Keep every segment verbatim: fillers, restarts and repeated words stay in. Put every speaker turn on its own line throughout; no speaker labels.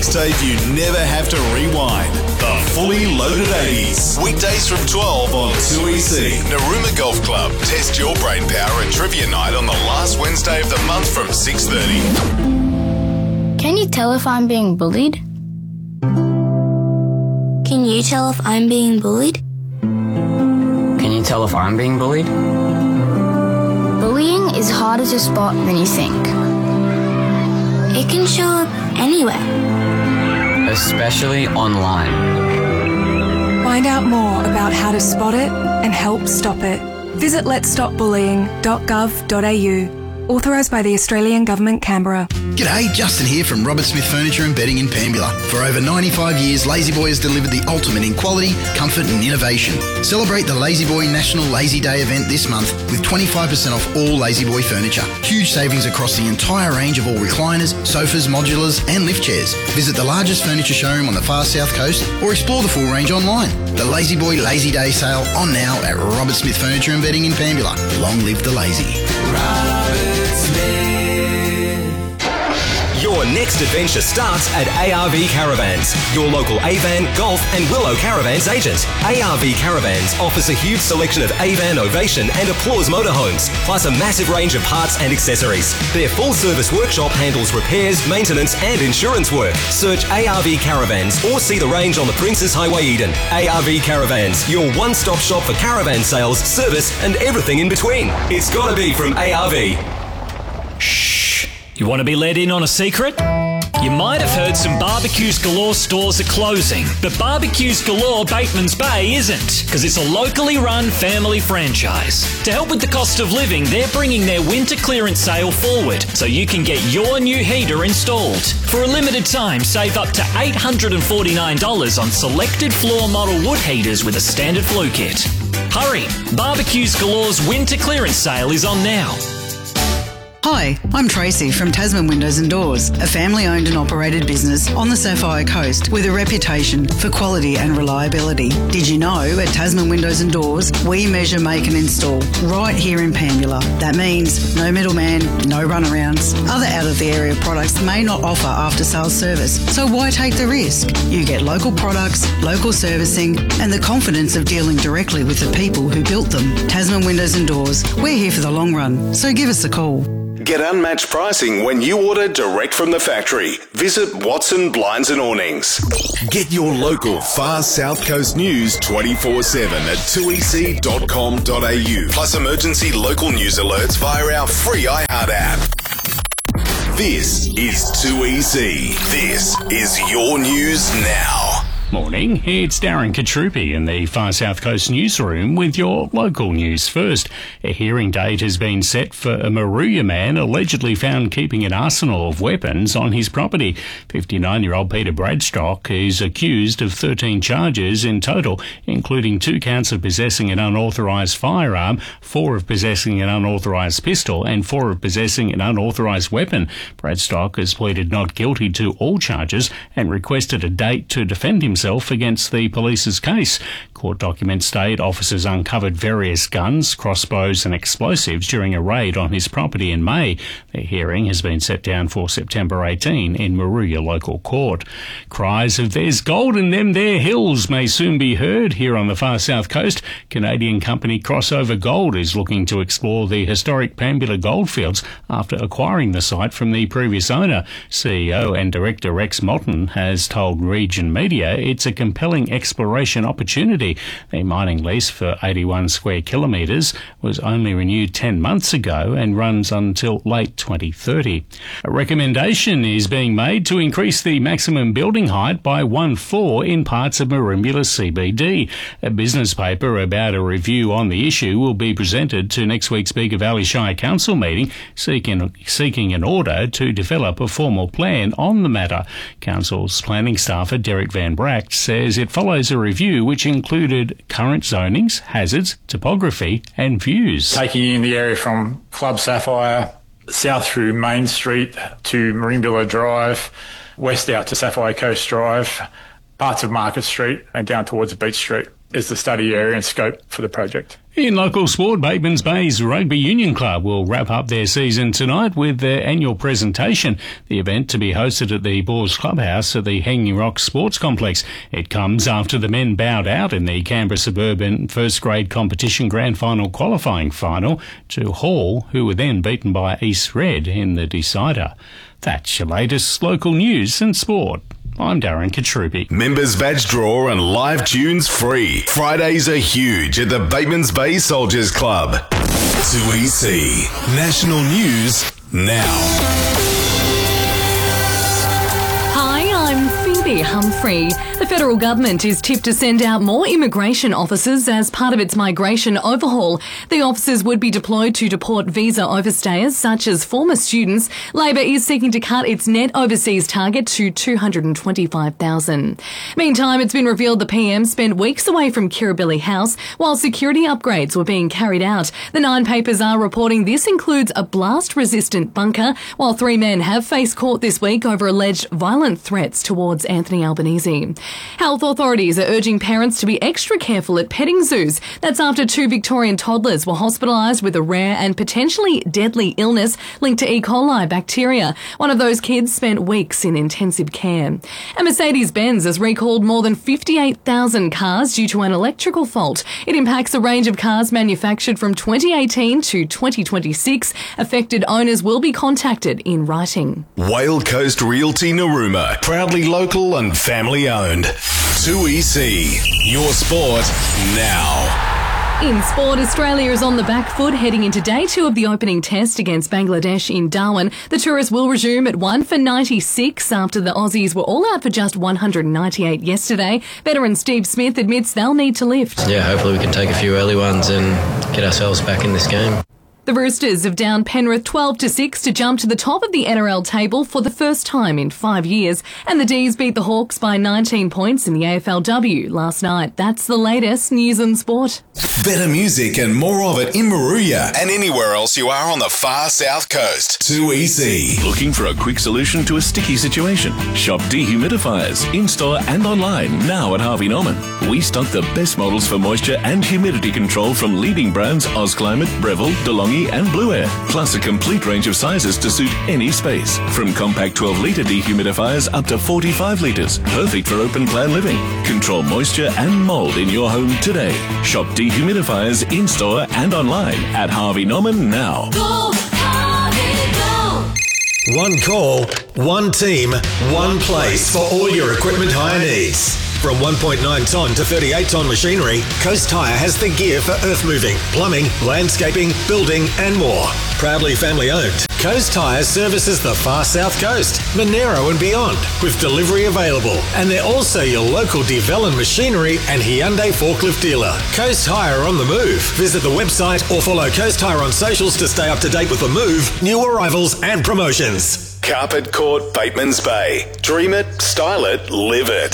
mixtape you never have to rewind. The Fully Loaded eighties. Weekdays from twelve on two E C. Narooma Golf Club. Test your brain power at Trivia Night on the last Wednesday of the month from six thirty.
Can you tell if I'm being bullied?
Can you tell if I'm being bullied?
Can you tell if I'm being bullied?
Bullying is harder to spot than you think.
It can show up anywhere.
Especially online.
Find out more about how to spot it and help stop it. Visit lets stop bullying dot gov dot a u. Authorised by the Australian Government, Canberra.
G'day, Justin here from Robert Smith Furniture and Bedding in Pambula. For over ninety-five years, La-Z-Boy has delivered the ultimate in quality, comfort and innovation. Celebrate the La-Z-Boy National Lazy Day event this month with twenty-five percent off all La-Z-Boy furniture. Huge savings across the entire range of all recliners, sofas, modulars and lift chairs. Visit the largest furniture showroom on the far south coast or explore the full range online. The La-Z-Boy Lazy Day sale on now at Robert Smith Furniture and Bedding in Pambula. Long live the lazy.
Your next adventure starts at A R V Caravans, your local Avan, Golf and Willow Caravans agent. A R V Caravans offers a huge selection of Avan, Ovation and Applause motorhomes, plus a massive range of parts and accessories. Their full-service workshop handles repairs, maintenance and insurance work. Search A R V Caravans or see the range on the Princes Highway, Eden. A R V Caravans, your one-stop shop for caravan sales, service and everything in between. It's gotta be from A R V.
Shh. You want to be let in on a secret? You might have heard some Barbecues Galore stores are closing, but Barbecues Galore Bateman's Bay isn't, because it's a locally run family franchise. To help with the cost of living, they're bringing their winter clearance sale forward, so you can get your new heater installed. For a limited time, save up to eight hundred forty-nine dollars on selected floor model wood heaters with a standard flue kit. Hurry! Barbecues Galore's winter clearance sale is on now.
Hi, I'm Tracy from Tasman Windows and Doors, a family-owned and operated business on the Sapphire Coast with a reputation for quality and reliability. Did you know at Tasman Windows and Doors, we measure, make and install right here in Pambula. That means no middleman, no runarounds. Other out-of-the-area products may not offer after-sales service, so why take the risk? You get local products, local servicing and the confidence of dealing directly with the people who built them. Tasman Windows and Doors, we're here for the long run, so give us a call.
Get unmatched pricing when you order direct from the factory. Visit Watson Blinds and Awnings. Get your local far South Coast news twenty-four seven at two e c dot com dot a u. Plus emergency local news alerts via our free iHeart app. This is two E C. This is your news now.
Morning, it's Darren Katrupi in the Far South Coast newsroom with your local news first. A hearing date has been set for a Moruya man allegedly found keeping an arsenal of weapons on his property. fifty-nine-year-old Peter Bradstock is accused of thirteen charges in total, including two counts of possessing an unauthorised firearm, four of possessing an unauthorised pistol and four of possessing an unauthorised weapon. Bradstock has pleaded not guilty to all charges and requested a date to defend himself against the police's case. Court documents state officers uncovered various guns, crossbows and explosives during a raid on his property in May. The hearing has been set down for September eighteenth in Moruya Local Court. Cries of "there's gold in them there hills" may soon be heard here on the far south coast. Canadian company Crossover Gold is looking to explore the historic Pambula goldfields after acquiring the site from the previous owner. C E O and Director Rex Moulton has told Region Media it's a compelling exploration opportunity. The mining lease for eighty-one square kilometres was only renewed ten months ago and runs until late twenty thirty. A recommendation is being made to increase the maximum building height by one floor in parts of Merimbula C B D. A business paper about a review on the issue will be presented to next week's Bega Valley Shire Council meeting, seeking, seeking an order to develop a formal plan on the matter. Council's planning staffer Derek Van Bracht says it follows a review which included current zonings, hazards, topography and views.
Taking in the area from Club Sapphire, south through Main Street to Merimbula Drive, west out to Sapphire Coast Drive, parts of Market Street and down towards Beach Street. is the study area and scope for the project.
In local sport, Batemans Bay's Rugby Union Club will wrap up their season tonight with their annual presentation. The event to be hosted at the Boars Clubhouse at the Hanging Rock Sports Complex. It comes after the men bowed out in the Canberra Suburban First Grade Competition Grand Final qualifying final to Hall, who were then beaten by East Red in the decider. That's your latest local news and sport. I'm Darren Katrupi.
Members badge draw and live tunes free. Fridays are huge at the Batemans Bay Soldiers Club. two E C. National News now.
Phoebe Humphrey. The federal government is tipped to send out more immigration officers as part of its migration overhaul. The officers would be deployed to deport visa overstayers such as former students. Labor is seeking to cut its net overseas target to two hundred twenty-five thousand. Meantime, it's been revealed the P M spent weeks away from Kirribilli House while security upgrades were being carried out. The Nine papers are reporting this includes a blast-resistant bunker, while three men have faced court this week over alleged violent threats towards Anthony Albanese. Health authorities are urging parents to be extra careful at petting zoos. That's after two Victorian toddlers were hospitalised with a rare and potentially deadly illness linked to E. coli bacteria. One of those kids spent weeks in intensive care. And Mercedes-Benz has recalled more than fifty-eight thousand cars due to an electrical fault. It impacts a range of cars manufactured from twenty eighteen to twenty twenty-six. Affected owners will be contacted in writing.
Whale Coast Realty Narooma, proudly local and family owned. two E C, your sport now.
In sport, Australia is on the back foot heading into day two of the opening test against Bangladesh in Darwin. The tourists will resume at one for ninety-six after the Aussies were all out for just one hundred ninety-eight yesterday. Veteran Steve Smith admits they'll need to lift.
Yeah, hopefully we can take a few early ones and get ourselves back in this game.
The Roosters have downed Penrith twelve to six to jump to the top of the N R L table for the first time in five years. And the D's beat the Hawks by nineteen points in the A F L W last night. That's the latest news and sport.
Better music and more of it in Moruya and anywhere else you are on the far south coast. two E C.
Looking for a quick solution to a sticky situation? Shop dehumidifiers in-store and online now at Harvey Norman. We stock the best models for moisture and humidity control from leading brands OzClimate, Breville, DeLonghi and Blue Air, plus a complete range of sizes to suit any space. From compact twelve litre dehumidifiers up to forty-five litres, perfect for open plan living. Control moisture and mould in your home today. Shop dehumidifiers in-store and online at Harvey Norman now.
Go, Harvey, go!
One call, one team, one place for all your equipment hire needs. From one point nine tonne to thirty-eight tonne machinery, Coast Tire has the gear for earth moving, plumbing, landscaping, building and more. Proudly family owned, Coast Tire services the far south coast, Monero and beyond, with delivery available. And they're also your local Devellin machinery and Hyundai forklift dealer. Coast Tire on the move. Visit the website or follow Coast Tire on socials to stay up to date with the move, new arrivals and promotions.
Carpet Court Batemans Bay. Dream it, style it, live it.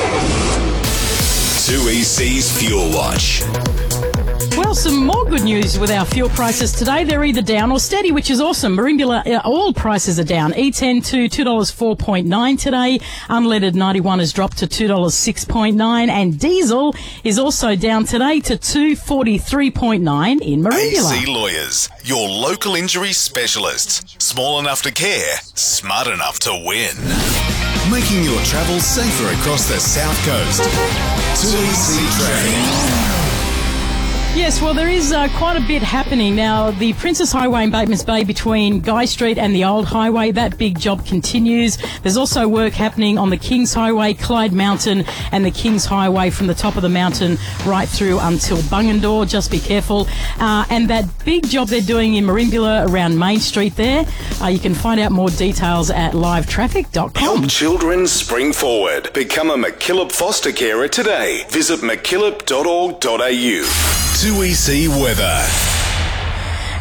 two E C's Fuel Watch.
Well, some more good news with our fuel prices today. They're either down or steady, which is awesome. Merimbula, uh, all prices are down. E ten to two dollars four point nine today. Unleaded ninety-one has dropped to two dollars six point nine. And diesel is also down today to two dollars forty-three point nine in Merimbula.
A C Lawyers, your local injury specialists. Small enough to care, smart enough to win. Making your travel safer across the South Coast. two E C Trade.
Yes, well, there is uh, quite a bit happening now. The Princess Highway in Batemans Bay between Guy Street and the Old Highway, that big job continues. There's also work happening on the Kings Highway, Clyde Mountain and the Kings Highway from the top of the mountain right through until Bungendore. Just be careful. Uh, and that big job they're doing in Merimbula around Main Street there, uh, you can find out more details at live traffic dot com.
Help children spring forward. Become a MacKillop foster carer today. Visit mackillop dot org dot a u. two E C weather.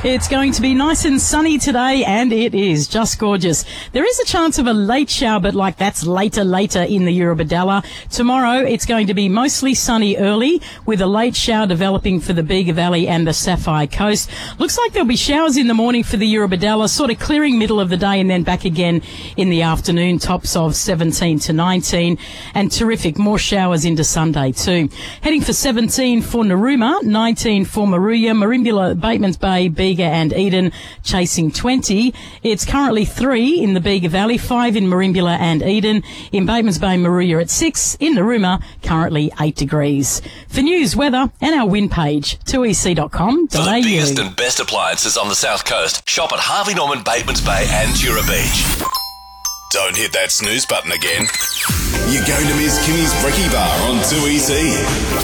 It's going to be nice and sunny today, and it is just gorgeous. There is a chance of a late shower, but like that's later, later in the Eurobodalla. Tomorrow, it's going to be mostly sunny early, with a late shower developing for the Bega Valley and the Sapphire Coast. Looks like there'll be showers in the morning for the Eurobodalla, sort of clearing middle of the day and then back again in the afternoon, tops of seventeen to nineteen, and terrific, more showers into Sunday too. Heading for seventeen for Narooma, nineteen for Moruya, Merimbula, Batemans Bay, Bega and Eden chasing twenty. It's currently three in the Bega Valley, five in Merimbula and Eden. In Batemans Bay, Moruya at six. In Narooma, currently eight degrees. For news, weather and our wind page, two e c dot com dot a u.
For the biggest and best appliances on the South Coast, shop at Harvey Norman, Batemans Bay and Tura Beach.
Don't hit that snooze button again. You're going to miss Kimmy's Brekkie Bar on two E C.